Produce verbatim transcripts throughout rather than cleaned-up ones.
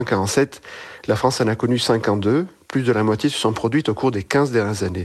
quarante-sept, la France en a connu cinquante-deux. Plus de la moitié se sont produites au cours des quinze dernières années.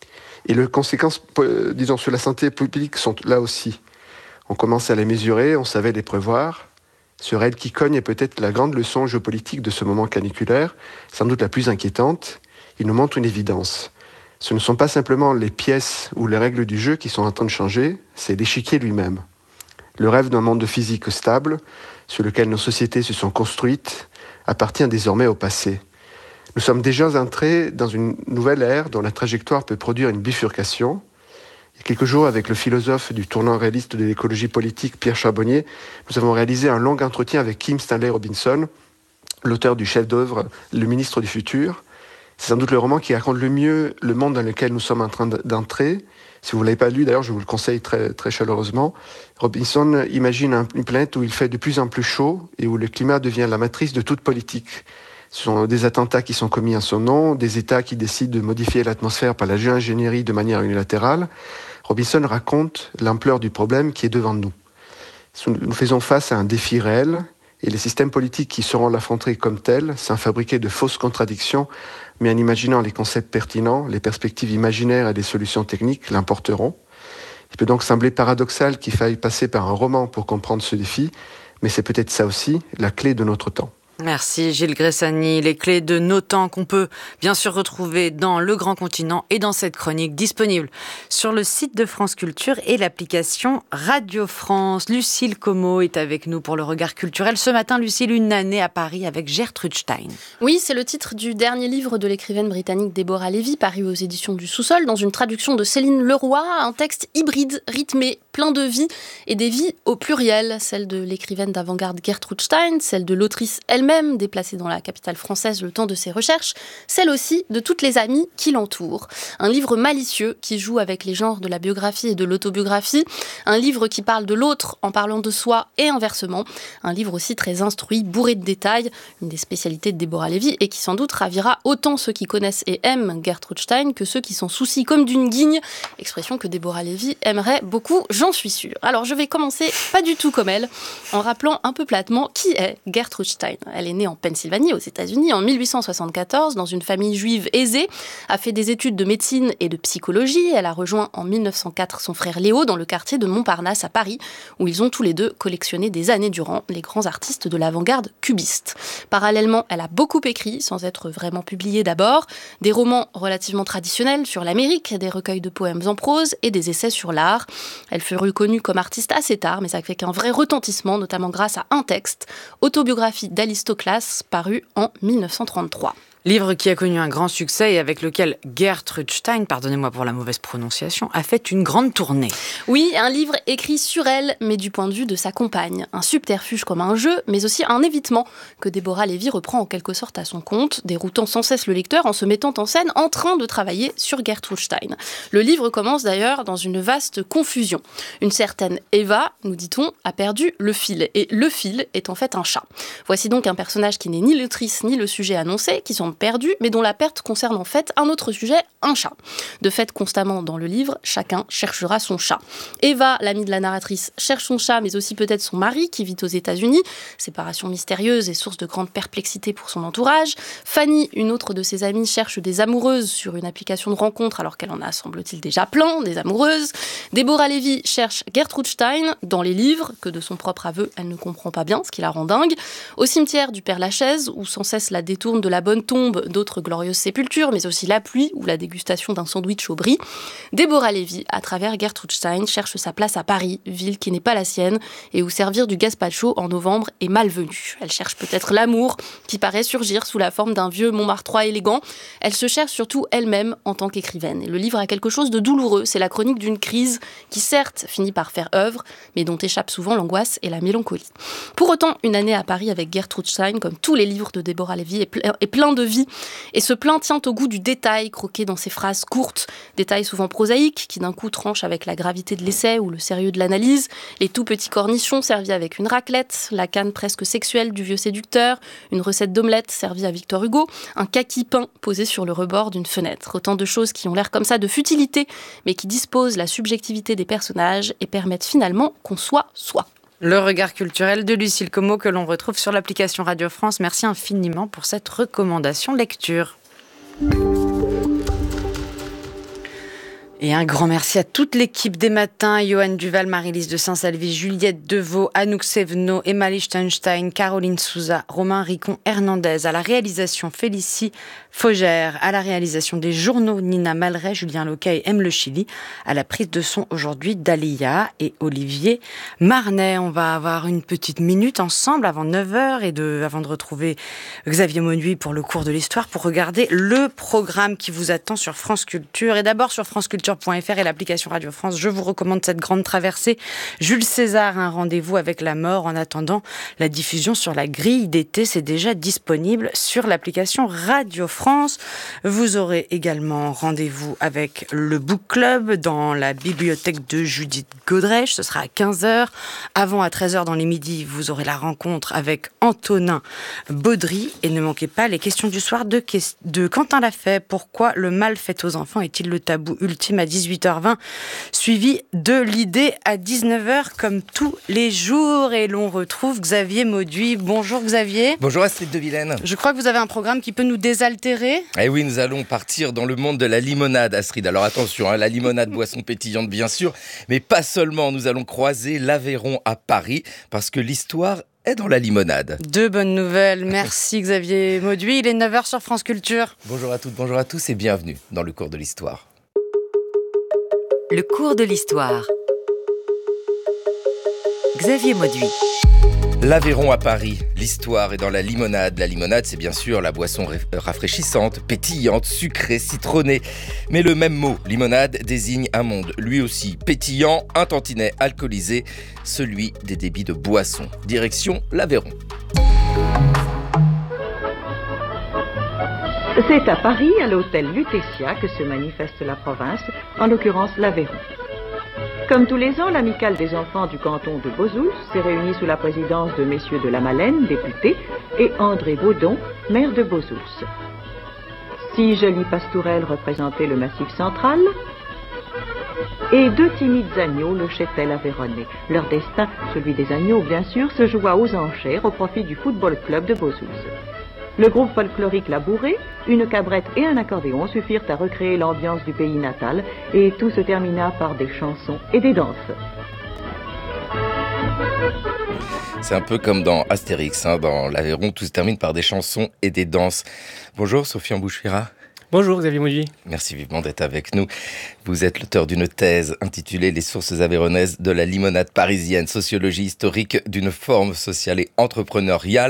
Et les conséquences, disons, sur la santé publique sont là aussi. On commence à les mesurer, on savait les prévoir. Ce raid qui cogne est peut-être la grande leçon géopolitique de ce moment caniculaire, sans doute la plus inquiétante. Il nous montre une évidence. Ce ne sont pas simplement les pièces ou les règles du jeu qui sont en train de changer, c'est l'échiquier lui-même. Le rêve d'un monde physique stable, sur lequel nos sociétés se sont construites, appartient désormais au passé. Nous sommes déjà entrés dans une nouvelle ère dont la trajectoire peut produire une bifurcation. Il y a quelques jours, avec le philosophe du tournant réaliste de l'écologie politique, Pierre Charbonnier, nous avons réalisé un long entretien avec Kim Stanley Robinson, l'auteur du chef-d'œuvre « Le ministre du futur ». C'est sans doute le roman qui raconte le mieux le monde dans lequel nous sommes en train d'entrer. Si vous ne l'avez pas lu, d'ailleurs, je vous le conseille très, très chaleureusement. Robinson imagine une planète où il fait de plus en plus chaud et où le climat devient la matrice de toute politique. Ce sont des attentats qui sont commis en son nom, des États qui décident de modifier l'atmosphère par la géo-ingénierie de manière unilatérale. Robinson raconte l'ampleur du problème qui est devant nous. Nous faisons face à un défi réel et les systèmes politiques qui sauront l'affronter comme tel, sans fabriquer de fausses contradictions, mais en imaginant les concepts pertinents, les perspectives imaginaires et les solutions techniques, l'emporteront. Il peut donc sembler paradoxal qu'il faille passer par un roman pour comprendre ce défi, mais c'est peut-être ça aussi, la clé de notre temps. Merci Gilles Gressani. Les clés de nos temps qu'on peut bien sûr retrouver dans Le Grand Continent et dans cette chronique disponible sur le site de France Culture et l'application Radio France. Lucille Como est avec nous pour le regard culturel. Ce matin, Lucille, une année à Paris avec Gertrude Stein. Oui, c'est le titre du dernier livre de l'écrivaine britannique Deborah Levy, paru aux éditions du Sous-Sol, dans une traduction de Céline Leroy, un texte hybride, rythmé, plein de vie et des vies au pluriel, celle de l'écrivaine d'avant-garde Gertrude Stein, celle de l'autrice elle-même, déplacée dans la capitale française le temps de ses recherches, celle aussi de toutes les amies qui l'entourent. Un livre malicieux qui joue avec les genres de la biographie et de l'autobiographie, un livre qui parle de l'autre en parlant de soi et inversement, un livre aussi très instruit, bourré de détails, une des spécialités de Deborah Levy et qui sans doute ravira autant ceux qui connaissent et aiment Gertrude Stein que ceux qui s'en soucient comme d'une guigne, expression que Deborah Levy aimerait beaucoup, j'en suis sûre. Alors je vais commencer pas du tout comme elle, en rappelant un peu platement qui est Gertrude Stein. Elle est née en Pennsylvanie, aux États-Unis, en mille huit cent soixante-quatorze, dans une famille juive aisée, a fait des études de médecine et de psychologie. Elle a rejoint en mille neuf cent quatre son frère Léo dans le quartier de Montparnasse à Paris, où ils ont tous les deux collectionné des années durant les grands artistes de l'avant-garde cubiste. Parallèlement, elle a beaucoup écrit, sans être vraiment publiée d'abord, des romans relativement traditionnels sur l'Amérique, des recueils de poèmes en prose et des essais sur l'art. Elle fut reconnue comme artiste assez tard, mais avec un vrai retentissement, notamment grâce à un texte, Autobiographie d'Alistoclas, paru en mille neuf cent trente-trois. Livre qui a connu un grand succès et avec lequel Gertrude Stein, pardonnez-moi pour la mauvaise prononciation, a fait une grande tournée. Oui, un livre écrit sur elle, mais du point de vue de sa compagne. Un subterfuge comme un jeu, mais aussi un évitement que Deborah Levy reprend en quelque sorte à son compte, déroutant sans cesse le lecteur en se mettant en scène en train de travailler sur Gertrude Stein. Le livre commence d'ailleurs dans une vaste confusion. Une certaine Eva, nous dit-on, a perdu le fil, et le fil est en fait un chat. Voici donc un personnage qui n'est ni l'autrice ni le sujet annoncé, qui sont perdu, mais dont la perte concerne en fait un autre sujet, un chat. De fait, constamment dans le livre, chacun cherchera son chat. Eva, l'amie de la narratrice, cherche son chat, mais aussi peut-être son mari, qui vit aux États-Unis. Séparation mystérieuse et source de grande perplexité pour son entourage. Fanny, une autre de ses amies, cherche des amoureuses sur une application de rencontre, alors qu'elle en a, semble-t-il, déjà plein, des amoureuses. Deborah Levy cherche Gertrude Stein dans les livres, que de son propre aveu, elle ne comprend pas bien, ce qui la rend dingue. Au cimetière du Père-Lachaise, où sans cesse la détourne de la bonne tombe d'autres glorieuses sépultures, mais aussi la pluie ou la dégustation d'un sandwich au brie. Deborah Levy, à travers Gertrude Stein, cherche sa place à Paris, ville qui n'est pas la sienne, et où servir du gazpacho en novembre est malvenu. Elle cherche peut-être l'amour, qui paraît surgir sous la forme d'un vieux Montmartrois élégant. Elle se cherche surtout elle-même en tant qu'écrivaine. Et le livre a quelque chose de douloureux, c'est la chronique d'une crise qui certes finit par faire œuvre, mais dont échappe souvent l'angoisse et la mélancolie. Pour autant, une année à Paris avec Gertrude Stein, comme tous les livres de Deborah Levy, est plein, est plein de vie. Et ce plein tient au goût du détail croqué dans ces phrases courtes, détails souvent prosaïques qui d'un coup tranchent avec la gravité de l'essai ou le sérieux de l'analyse, les tout petits cornichons servis avec une raclette, la canne presque sexuelle du vieux séducteur, une recette d'omelette servie à Victor Hugo, un kaki peint posé sur le rebord d'une fenêtre. Autant de choses qui ont l'air comme ça de futilité, mais qui disposent la subjectivité des personnages et permettent finalement qu'on soit soi. Le regard culturel de Lucille Como que l'on retrouve sur l'application Radio France. Merci infiniment pour cette recommandation lecture. Et un grand merci à toute l'équipe des matins, Johan Duval, Marie-Lise de Saint-Salvi, Juliette Deveau, Anouk Sevno, Emma Lichtenstein, Caroline Souza, Romain Ricon Hernandez, à la réalisation Félicie Faugère, à la réalisation des journaux Nina Malray, Julien Loca et M. Le Chili, à la prise de son aujourd'hui Dalia et Olivier Marnet. On va avoir une petite minute ensemble avant neuf heures et de, avant de retrouver Xavier Mauduit pour le cours de l'histoire, pour regarder le programme qui vous attend sur France Culture. Et d'abord sur France Culture point f r et l'application Radio France, je vous recommande cette grande traversée. Jules César, un rendez-vous avec la mort. En attendant, la diffusion sur la grille d'été, c'est déjà disponible sur l'application Radio France. Vous aurez également rendez-vous avec le Book Club dans la bibliothèque de Judith Godrèche. Ce sera à quinze heures. Avant, à treize heures dans les midis, vous aurez la rencontre avec Antonin Baudry. Et ne manquez pas les questions du soir de, de Quentin Lafay. Pourquoi le mal fait aux enfants est-il le tabou ultime à dix-huit heures vingt, suivi de l'idée à dix-neuf heures comme tous les jours. Et l'on retrouve Xavier Mauduit. Bonjour Xavier. Bonjour Astrid de Vilaine. Je crois que vous avez un programme qui peut nous désaltérer. Eh oui, nous allons partir dans le monde de la limonade, Astrid. Alors attention, hein, la limonade, boisson pétillante bien sûr, mais pas seulement. Nous allons croiser l'Aveyron à Paris, parce que l'histoire est dans la limonade. Deux bonnes nouvelles. Merci Xavier Mauduit. Il est neuf heures sur France Culture. Bonjour à toutes, bonjour à tous et bienvenue dans le cours de l'histoire. Le cours de l'histoire. Xavier Mauduit. L'Aveyron à Paris, l'histoire est dans la limonade. La limonade, c'est bien sûr la boisson rafraîchissante, pétillante, sucrée, citronnée. Mais le même mot, limonade, désigne un monde, lui aussi pétillant, un tantinet alcoolisé, celui des débits de boissons. Direction l'Aveyron. C'est à Paris, à l'hôtel Lutetia, que se manifeste la province, en l'occurrence l'Aveyron. Comme tous les ans, l'amicale des enfants du canton de Beausoul s'est réunie sous la présidence de messieurs de la Malaine, députés, et André Baudon, maire de Beausoul. Six jolies pastourelles représentaient le massif central, et deux timides agneaux le cheptel aveyronnais. Leur destin, celui des agneaux bien sûr, se joua aux enchères au profit du football club de Beausoul. Le groupe folklorique La Bourrée, une cabrette et un accordéon suffirent à recréer l'ambiance du pays natal et tout se termina par des chansons et des danses. C'est un peu comme dans Astérix, hein, dans l'Aveyron, tout se termine par des chansons et des danses. Bonjour Sophie Embouche-Fira. Bonjour Xavier Mauduit. Merci vivement d'être avec nous. Vous êtes l'auteur d'une thèse intitulée « Les sources aveyronnaises de la limonade parisienne, sociologie historique d'une forme sociale et entrepreneuriale ».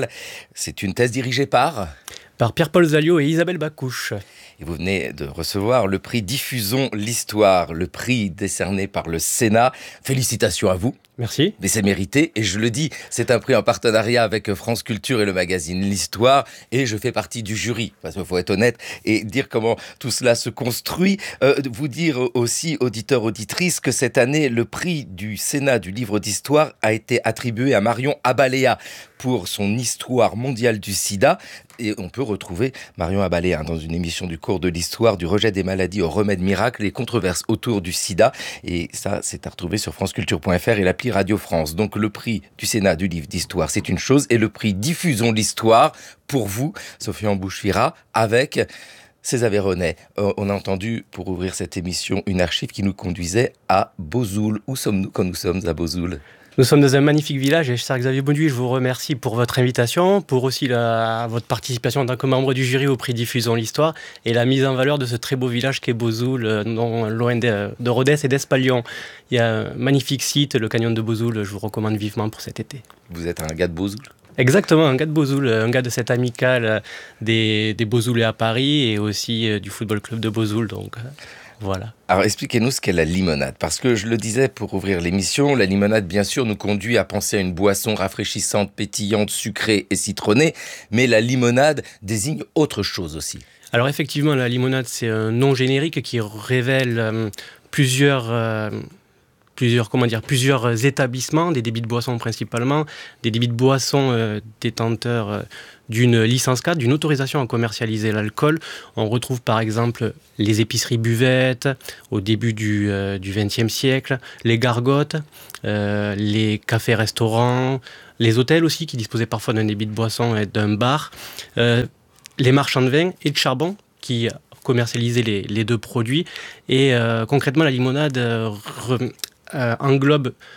C'est une thèse dirigée par... Par Pierre-Paul Zalliot et Isabelle Bacouche. Et vous venez de recevoir le prix Diffusons l'Histoire, le prix décerné par le Sénat. Félicitations à vous. Merci. Mais c'est mérité, et je le dis, c'est un prix en partenariat avec France Culture et le magazine L'Histoire, et je fais partie du jury, parce qu'il faut être honnête, et dire comment tout cela se construit. Euh, vous dire aussi, auditeurs, auditrices, que cette année, le prix du Sénat du livre d'histoire a été attribué à Marion Abaléa pour son histoire mondiale du sida. Et on peut retrouver Marion Abaléa dans une émission du cours de l'histoire, du rejet des maladies au remède miracle, les controverses autour du sida. Et ça, c'est à retrouver sur France Culture point f r et l'appli Radio France. Donc le prix du Sénat du livre d'histoire, c'est une chose. Et le prix Diffusons l'Histoire, pour vous, Sophie Embouche-Fira, avec ces Aveyronnais. Euh, on a entendu, pour ouvrir cette émission, une archive qui nous conduisait à Beausoul. Où sommes-nous quand nous sommes à Beausoul ? Nous sommes dans un magnifique village et cher Xavier Mauduit, je vous remercie pour votre invitation, pour aussi la, votre participation en tant que membre du jury au prix Diffusons l'Histoire et la mise en valeur de ce très beau village qu'est Beausoul, non loin de, de Rodez et d'Espalion. Il y a un magnifique site, le canyon de Beausoul, je vous recommande vivement pour cet été. Vous êtes un gars de Beausoul ? Exactement, un gars de Beausoul, un gars de cette amicale des, des Beausoulais à Paris et aussi du football club de Beausoul, donc... Voilà. Alors expliquez-nous ce qu'est la limonade, parce que je le disais pour ouvrir l'émission, la limonade bien sûr nous conduit à penser à une boisson rafraîchissante, pétillante, sucrée et citronnée, mais la limonade désigne autre chose aussi. Alors effectivement, la limonade c'est un nom générique qui révèle euh, plusieurs... Euh, Plusieurs, comment dire, plusieurs établissements, des débits de boissons principalement, des débits de boissons euh, détenteurs euh, d'une licence cadre, d'une autorisation à commercialiser l'alcool. On retrouve par exemple les épiceries buvettes au début du euh, du vingtième siècle, les gargotes, euh, les cafés-restaurants, les hôtels aussi qui disposaient parfois d'un débit de boisson et d'un bar, euh, les marchands de vin et de charbon qui commercialisaient les, les deux produits. Et euh, concrètement, la limonade euh, re, euh, englobe